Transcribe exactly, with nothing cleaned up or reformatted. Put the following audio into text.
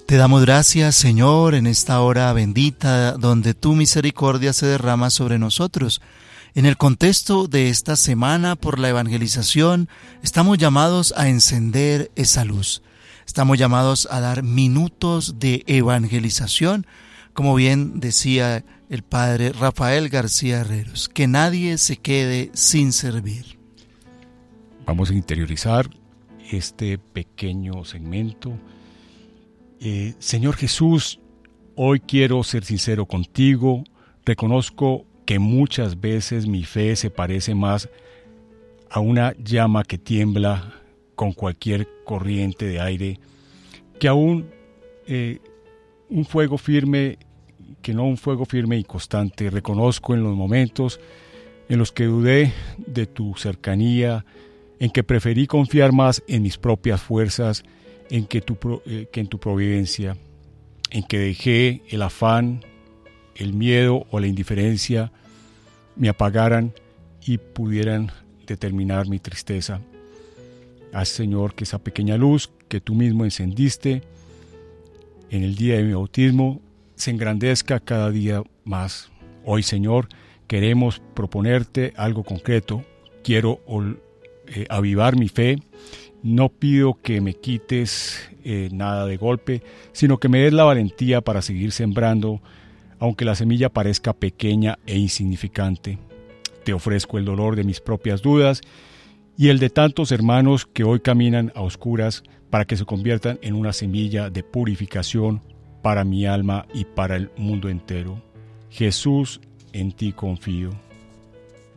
Te damos gracias, Señor, en esta hora bendita donde tu misericordia se derrama sobre nosotros. En el contexto de esta semana por la evangelización, estamos llamados a encender esa luz. Estamos llamados a dar minutos de evangelización, como bien decía el padre Rafael García Herreros, que nadie se quede sin servir. Vamos a interiorizar este pequeño segmento. Eh, Señor Jesús, hoy quiero ser sincero contigo. Reconozco que muchas veces mi fe se parece más a una llama que tiembla con cualquier corriente de aire que a un, eh, un fuego firme, que no un fuego firme y constante. Reconozco en los momentos en los que dudé de tu cercanía, en que preferí confiar más en mis propias fuerzas, en que, tu, eh, que en tu providencia, en que dejé el afán, el miedo o la indiferencia me apagaran y pudieran determinar mi tristeza. Haz, Señor, que esa pequeña luz que tú mismo encendiste en el día de mi bautismo se engrandezca cada día más. Hoy, Señor, queremos proponerte algo concreto. Quiero eh, avivar mi fe. No pido que me quites eh, nada de golpe, sino que me des la valentía para seguir sembrando, aunque la semilla parezca pequeña e insignificante. Te ofrezco el dolor de mis propias dudas y el de tantos hermanos que hoy caminan a oscuras para que se conviertan en una semilla de purificación para mi alma y para el mundo entero. Jesús, en ti confío.